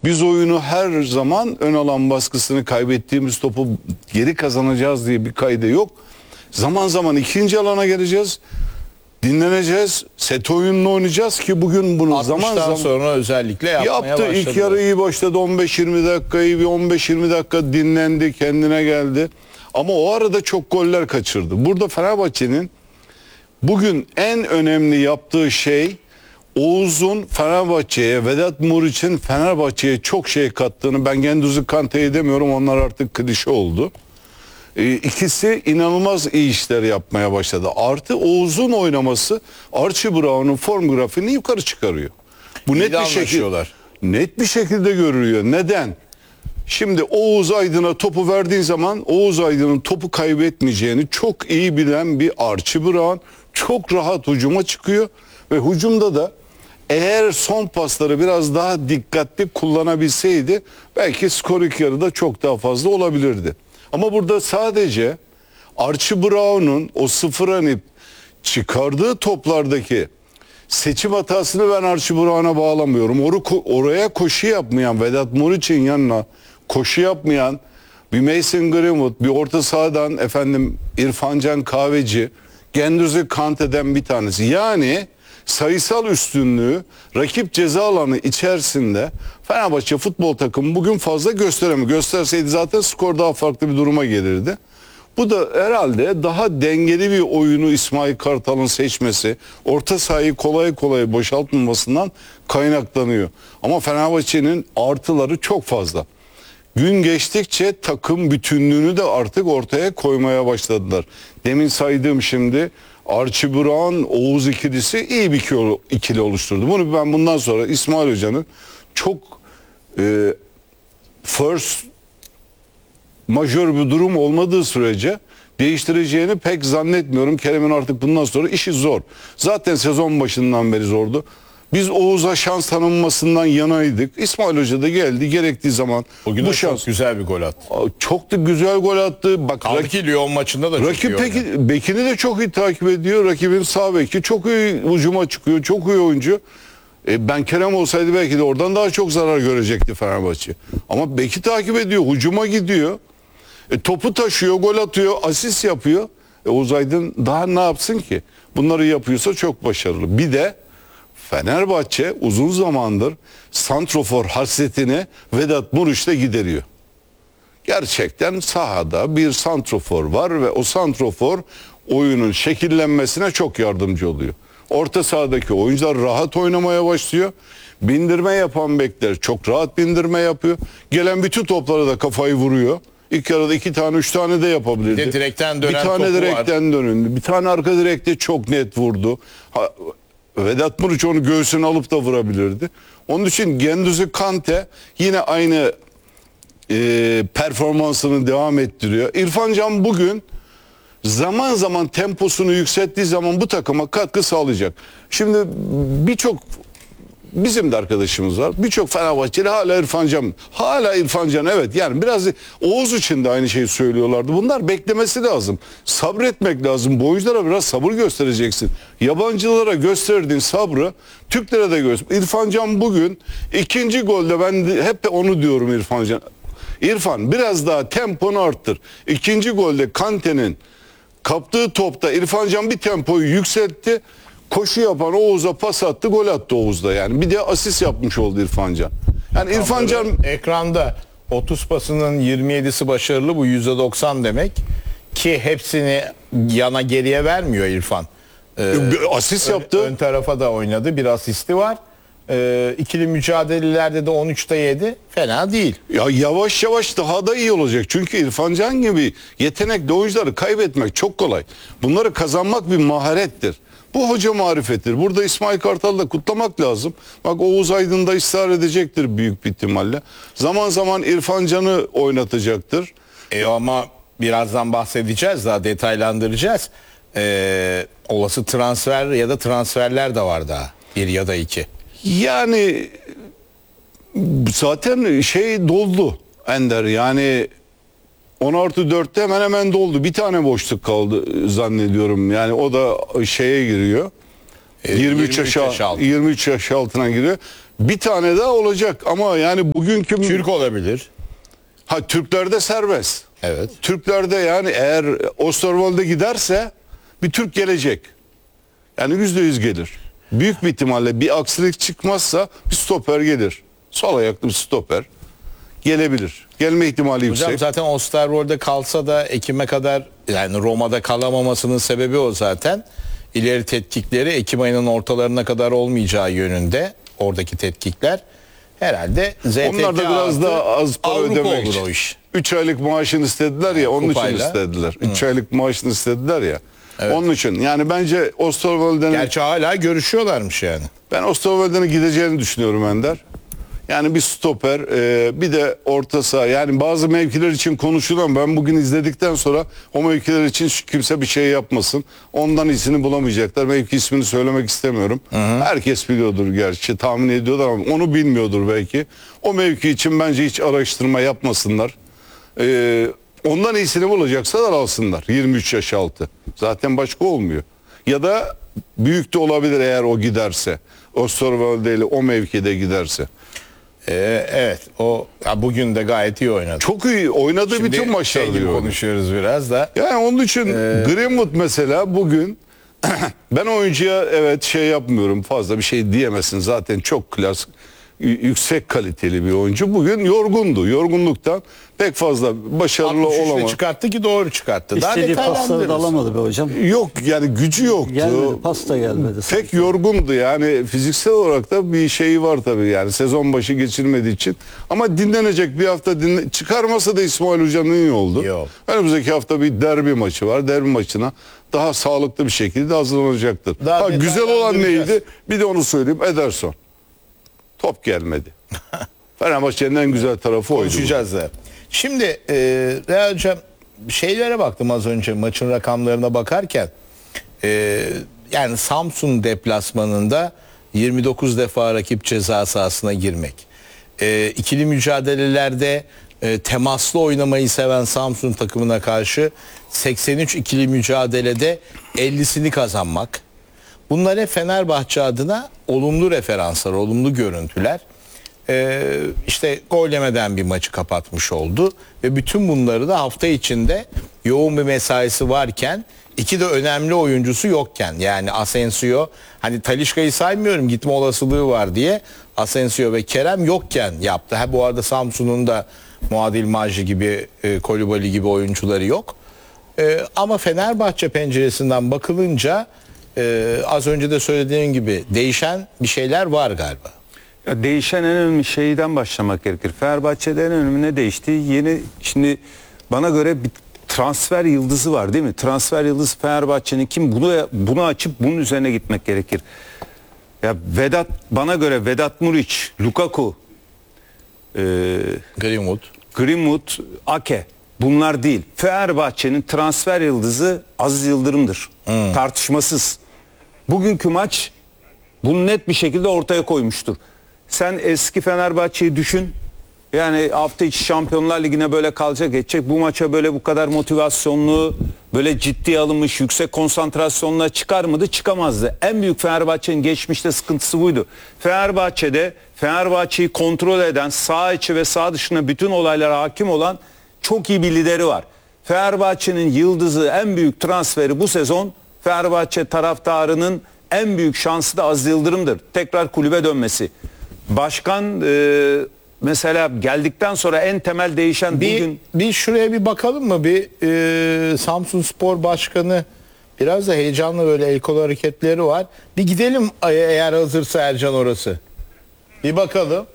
Biz oyunu her zaman ön alan baskısını, kaybettiğimiz topu geri kazanacağız diye bir kaydı yok. Zaman zaman ikinci alana geleceğiz. Dinleneceğiz. Set oyununu oynayacağız ki bugün bunu zaman zaman sonra özellikle yapmaya yaptı. başladı. İlk yarı iyi başladı. 15-20 dakikayı bir 15-20 dakika dinlendi. Kendine geldi. Ama o arada çok goller kaçırdı. Burada Fenerbahçe'nin bugün en önemli yaptığı şey Oğuz'un Fenerbahçe'ye, Vedat Muriç'in Fenerbahçe'ye çok şey kattığını, ben Gendüz'ü Kante'yi demiyorum, onlar artık klişe oldu. İkisi inanılmaz iyi işler yapmaya başladı. Artı Oğuz'un oynaması Archie Brown'un form grafiğini yukarı çıkarıyor. Bu net bir şekilde görülüyor. Neden? Şimdi Oğuz Aydın'a topu verdiğin zaman Oğuz Aydın'ın topu kaybetmeyeceğini çok iyi bilen bir Archie Brown çok rahat hücuma çıkıyor ve hücumda da eğer son pasları biraz daha dikkatli kullanabilseydi belki skor ilk yarıda çok daha fazla olabilirdi. Ama burada sadece Archie Brown'un o sıfıra inip çıkardığı toplardaki seçim hatasını ben Archie Brown'a bağlamıyorum. Oraya koşu yapmayan, Vedat Muriç'in yanına koşu yapmayan bir Mason Greenwood, bir orta sahadan İrfan Can Kahveci, Gendüz'ü Kante'den bir tanesi. Yani sayısal üstünlüğü rakip ceza alanı içerisinde Fenerbahçe futbol takımı bugün fazla gösteremiyor. Gösterseydi zaten skor daha farklı bir duruma gelirdi. Bu da herhalde daha dengeli bir oyunu İsmail Kartal'ın seçmesi, orta sahayı kolay kolay boşaltmamasından kaynaklanıyor. Ama Fenerbahçe'nin artıları çok fazla. Gün geçtikçe takım bütünlüğünü de artık ortaya koymaya başladılar. Demin saydığım şimdi Archie Brown, Oğuz ikilisi iyi bir ikili oluşturdu. Bunu ben bundan sonra İsmail Hoca'nın çok first majör bir durum olmadığı sürece değiştireceğini pek zannetmiyorum. Kerem'in artık bundan sonra işi zor. Zaten sezon başından beri zordu. Biz Oğuz'a şans tanınmasından yanaydık. İsmail Hoca da geldi gerektiği zaman. Bugün bu şans, çok güzel bir gol attı. Çok da güzel gol attı. Bak, kaldı ki Lyon maçında da çok iyi oynadı. Bekini de çok iyi takip ediyor. Rakibin sağ beki çok iyi hücuma çıkıyor. Çok iyi oyuncu. Ben Kerem olsaydı belki de oradan daha çok zarar görecekti Fenerbahçe. Ama beki takip ediyor. Hücuma gidiyor. Topu taşıyor, gol atıyor, asist yapıyor. Oğuz Aydın daha ne yapsın ki? Bunları yapıyorsa çok başarılı. Bir de Fenerbahçe uzun zamandır santrofor hasretini Vedat Muriç'le gideriyor. Gerçekten sahada bir santrofor var ve o santrofor oyunun şekillenmesine çok yardımcı oluyor. Orta sahadaki oyuncular rahat oynamaya başlıyor. Bindirme yapan bekler çok rahat bindirme yapıyor. Gelen bütün toplara da kafayı vuruyor. İlk yarıda 2 tane 3 tane de yapabilirdi. Bir de direkten dönen bir tane topu direkten dönündü. Bir tane arka direkte çok net vurdu. Vedat Muriç onu göğsüne alıp da vurabilirdi. Onun için Gendüz'ü Kante yine aynı performansını devam ettiriyor. İrfan Can bugün zaman zaman temposunu yükselttiği zaman bu takıma katkı sağlayacak. Şimdi birçok bizim de arkadaşımız var. Birçok Fenerbahçeli hala İrfan Can. Hala İrfan Can, evet. Yani biraz Oğuz için de aynı şeyi söylüyorlardı. Bunlar beklemesi lazım. Sabretmek lazım. Bu oyunculara biraz sabır göstereceksin. Yabancılara gösterdiğin sabrı Türklere de göster. İrfan Can bugün ikinci golde ben hep onu diyorum İrfan Can. İrfan biraz daha temponu arttır. İkinci golde Kante'nin kaptığı topta İrfan Can bir tempoyu yükseltti. Koşu yapan Oğuz'a pas attı, gol attı Oğuz'da yani. Bir de asist yapmış oldu İrfan Can. Yani İrfan Can ekranda 30 pasının 27'si başarılı, bu %90 demek ki hepsini yana geriye vermiyor İrfan. Asist yaptı. Ön tarafa da oynadı, bir asisti var. İkili mücadelelerde de 13'te 7, fena değil. Ya yavaş yavaş daha da iyi olacak. Çünkü İrfan Can gibi yetenekli oyuncuları kaybetmek çok kolay. Bunları kazanmak bir maharettir. Bu hoca marifettir. Burada İsmail Kartal'ı da kutlamak lazım. Bak Oğuz Aydın da ısrar edecektir büyük bir ihtimalle. Zaman zaman İrfan Can'ı oynatacaktır. Ama birazdan bahsedeceğiz, daha detaylandıracağız. Olası transfer ya da transferler de var daha. 1 ya da 2. Yani zaten şey doldu Ender, yani 10+4'te hemen hemen doldu. Bir tane boşluk kaldı zannediyorum. Yani o da şeye giriyor. 23 yaş altına giriyor. Bir tane daha olacak ama yani bugünkü Türk olabilir. Türklerde serbest. Evet. Türklerde yani eğer Osterwolde giderse bir Türk gelecek. Yani %100 gelir. Büyük bir ihtimalle bir aksilik çıkmazsa bir stoper gelir. Sol ayaklı bir stoper gelebilir. Gelme ihtimali yüksek. Hocam zaten Osterwold'de kalsa da Ekim'e kadar, yani Roma'da kalamamasının sebebi o zaten. İleri tetkikleri Ekim ayının ortalarına kadar olmayacağı yönünde, oradaki tetkikler. Herhalde ZTK Onlar da biraz daha az para Avrupa ödemek olur için. o iş. 3 aylık maaşını istediler ya, onun Kupayla. için istediler. 3 aylık maaşını istediler ya. Onun için yani bence Osterwolde'nin, Gerçi hala görüşüyorlarmış yani. ben Osterwolde'nin gideceğini düşünüyorum Ender. Yani bir stoper, bir de orta saha. Yani bazı mevkiler için konuşulan, ben bugün izledikten sonra o mevkiler için kimse bir şey yapmasın. Ondan iyisini bulamayacaklar. Mevki ismini söylemek istemiyorum. Herkes biliyordur gerçi, tahmin ediyorlar ama onu bilmiyordur belki. O mevki için bence hiç araştırma yapmasınlar. Ondan iyisini bulacaksalar alsınlar. 23 yaş altı. Zaten başka olmuyor. Ya da büyük de olabilir eğer o giderse. Osterwolde ile o mevkide giderse. Evet, o bugün de gayet iyi oynadı. Çok iyi oynadı, Şimdi bütün maçlar gibi diyor. konuşuyoruz biraz da. Yani onun için Greenwood mesela bugün ben oyuncuya evet şey yapmıyorum, fazla bir şey diyemezsin. Zaten çok klas, yüksek kaliteli bir oyuncu. Bugün yorgundu. Yorgunluktan pek fazla başarılı 63'te olamadı. çıkarttı ki doğru çıkarttı. Daha İstediği pasları da detaylandırırız. alamadı be hocam. Yok yani gücü yoktu. Gelmedi, pas da gelmedi. Pek yorgundu yani, fiziksel olarak da bir şeyi var tabii yani, sezon başı geçirmediği için. Ama dinlenecek bir hafta çıkarmasa da İsmail Hoca'nın iyi oldu. Yok. Önümüzdeki hafta bir derbi maçı var. Derbi maçına daha sağlıklı bir şekilde hazırlanacaktır. Daha Güzel olan detaylandıracağız. neydi? Bir de onu söyleyeyim. Ederson. Top gelmedi. Fenerbahçe'nin en güzel tarafı oydu. Konuşacağız da. Şimdi Real Hocam, şeylere baktım az önce maçın rakamlarına bakarken. Yani Samsun deplasmanında 29 defa rakip ceza sahasına girmek. İkili mücadelelerde temaslı oynamayı seven Samsun takımına karşı 83 ikili mücadelede 50'sini kazanmak. Bunlar hep Fenerbahçe adına olumlu referanslar, olumlu görüntüler. İşte gol yemeden bir maçı kapatmış oldu ve bütün bunları da hafta içinde yoğun bir mesaisi varken, iki de önemli oyuncusu yokken, yani Asensio, hani Talisca'yı saymıyorum, gitme olasılığı var diye, Asensio ve Kerem yokken yaptı. Bu arada Samsun'un da Muadil Majdi gibi, Kolibali gibi oyuncuları yok. Ama Fenerbahçe penceresinden bakılınca az önce de söylediğim gibi değişen bir şeyler var galiba. Ya değişen en önemli şeyden başlamak gerekir. Fenerbahçe'de en önemli ne değişti? Şimdi bana göre bir transfer yıldızı var değil mi? Transfer yıldızı Fenerbahçe'nin kim? Bunu açıp bunun üzerine gitmek gerekir. Ya bana göre Vedat Muriç, Lukaku, Greenwood, Ake, bunlar değil. Fenerbahçe'nin transfer yıldızı Aziz Yıldırım'dır. Tartışmasız. Bugünkü maç bunu net bir şekilde ortaya koymuştur. Sen eski Fenerbahçe'yi düşün. Yani hafta içi Şampiyonlar Ligi'ne böyle kalacak geçecek. Bu maça böyle bu kadar motivasyonlu, böyle ciddiye alınmış, yüksek konsantrasyonla çıkar mıydı? Çıkamazdı. En büyük Fenerbahçe'nin geçmişte sıkıntısı buydu. Fenerbahçe'yi kontrol eden, sağ içi ve sağ dışına bütün olaylara hakim olan çok iyi bir lideri var. Fenerbahçe'nin yıldızı, en büyük transferi bu sezon, Fenerbahçe taraftarının en büyük şansı da Aziz Yıldırım'dır. Tekrar kulübe dönmesi. Başkan mesela geldikten sonra en temel değişen bugün... Bir şuraya bir bakalım mı? Bir Samsun Spor Başkanı biraz da heyecanlı, böyle el kol hareketleri var. Bir gidelim eğer hazırsa Ercan orası. Bir bakalım.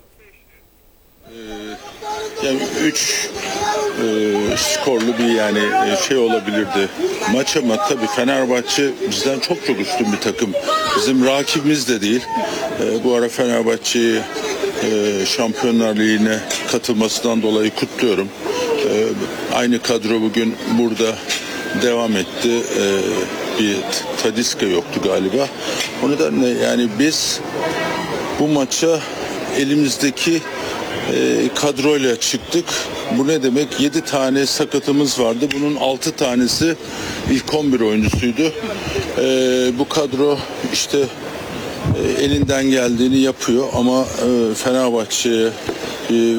Yani 3 skorlu bir yani şey olabilirdi maç, ama tabii Fenerbahçe bizden çok üstün bir takım. Bizim rakibimiz de değil. Bu ara Fenerbahçe'yi Şampiyonlar Ligi'ne katılmasından dolayı kutluyorum. Aynı kadro bugün burada devam etti. Bir Talisca yoktu galiba. O nedenle yani biz bu maça elimizdeki kadroyla çıktık. Bu ne demek? 7 tane sakatımız vardı. Bunun 6 tanesi ilk 11 oyuncusuydu. Bu kadro işte elinden geldiğini yapıyor ama Fenerbahçe'ye